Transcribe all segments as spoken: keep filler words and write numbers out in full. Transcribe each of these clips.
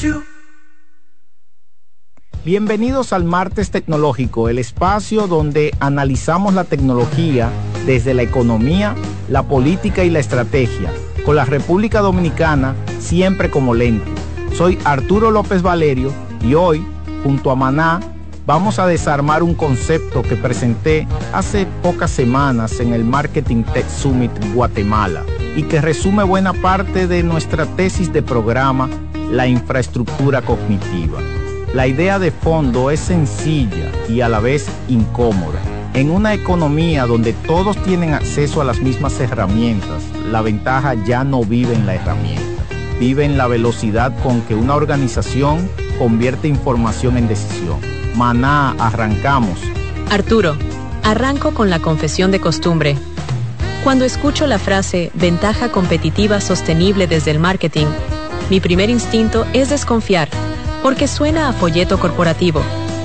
Bienvenidos al Martes Tecnológico, el espacio donde analizamos la tecnología desde la economía, la política y la estrategia, con la República Dominicana siempre como lente. Soy Arturo López Valerio y hoy, junto a Maná, vamos a desarmar un concepto que presenté hace pocas semanas en el Marketing Tech Summit Guatemala y que resume buena parte de nuestra tesis de programa, la infraestructura cognitiva. La idea de fondo es sencilla y a la vez incómoda. En una economía donde todos tienen acceso a las mismas herramientas, la ventaja ya no vive en la herramienta, vive en la velocidad con que una organización convierte información en decisión. Maná, arrancamos. Arturo, arranco con la confesión de costumbre. Cuando escucho la frase ventaja competitiva sostenible desde el marketing, mi primer instinto es desconfiar, porque suena a folleto corporativo.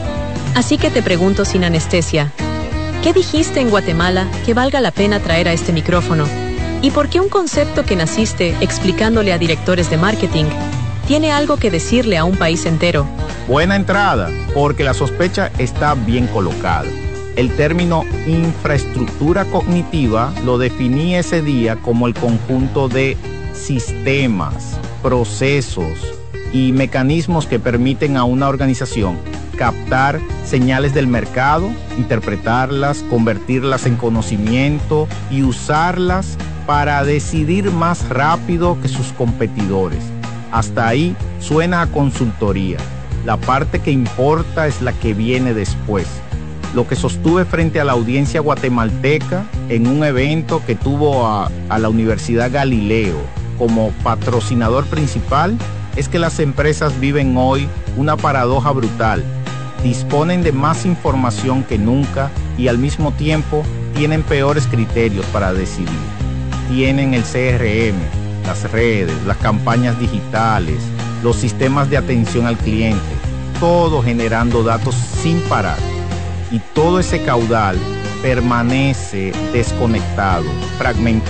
Así que te pregunto sin anestesia, ¿qué dijiste en Guatemala que valga la pena traer a este micrófono? ¿Y por qué un concepto que naciste explicándole a directores de marketing tiene algo que decirle a un país entero? Buena entrada, porque la sospecha está bien colocada. El término infraestructura cognitiva lo definí ese día como el conjunto de sistemas, procesos y mecanismos que permiten a una organización captar señales del mercado, interpretarlas, convertirlas en conocimiento y usarlas para decidir más rápido que sus competidores. Hasta ahí suena a consultoría. La parte que importa es la que viene después. Lo que sostuve frente a la audiencia guatemalteca en un evento que tuvo a, a la Universidad Galileo como patrocinador principal es que las empresas viven hoy una paradoja brutal. Disponen de más información que nunca y al mismo tiempo tienen peores criterios para decidir. Tienen el C R M, las redes, las campañas digitales, los sistemas de atención al cliente, todo generando datos sin parar. Y todo ese caudal permanece desconectado, fragmentado.